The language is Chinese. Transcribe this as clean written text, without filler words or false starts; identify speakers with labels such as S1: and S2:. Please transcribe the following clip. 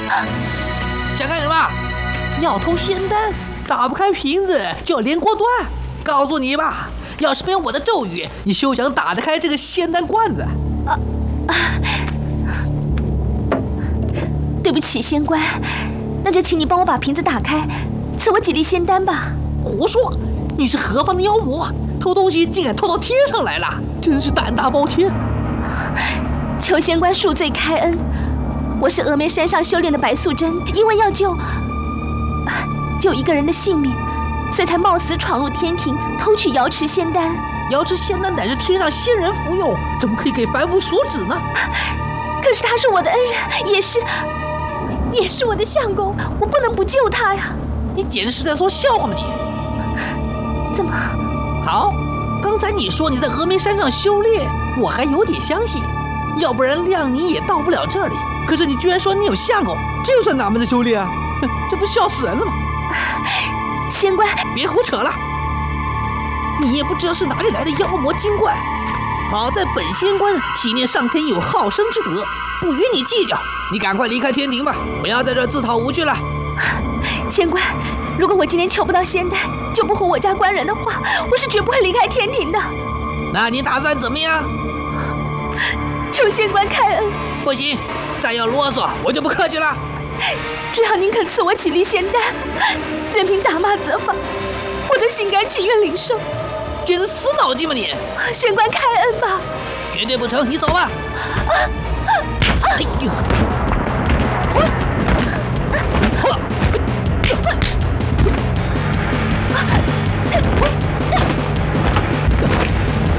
S1: 想干什么？要偷仙丹，打不开瓶子就要连锅端。告诉你吧，要是没有我的咒语，你休想打得开这个仙丹罐子。
S2: 对不起，仙官，那就请你帮我把瓶子打开，赐我几粒仙丹吧。
S1: 胡说！你是何方的妖魔？偷东西竟敢偷到天上来了，真是胆大包天！
S2: 求仙官恕罪开恩，我是峨眉山上修炼的白素贞，因为要救一个人的性命，所以才冒死闯入天庭，偷取瑶池仙丹。
S1: 瑶池仙丹乃是天上仙人服用，怎么可以给凡夫所指呢？
S2: 可是他是我的恩人，也是我的相公，我不能不救他呀！
S1: 你简直是在说笑话吗你？
S2: 怎么？
S1: 好，刚才你说你在峨眉山上修炼，我还有点相信，要不然谅你也到不了这里。可是你居然说你有相公，这又算哪门子修炼啊？哼，这不笑死人了吗？
S2: 仙官，
S1: 别胡扯了，你也不知道是哪里来的妖魔精怪。好在本仙官体内上天有好生之德，不与你计较。你赶快离开天庭吧，不要在这儿自讨无趣了。
S2: 仙官，如果我今天求不到仙丹，救不活我家官人的话，我是绝不会离开天庭的。
S1: 那你打算怎么样？
S2: 求仙官开恩。
S1: 不行，再要啰嗦，我就不客气了。
S2: 只要您肯赐我几粒仙丹，任凭打骂责罚，我都心甘情愿领受。
S1: 简直死脑筋吧你！
S2: 仙官开恩吧！
S1: 绝对不成，你走吧。哎呦！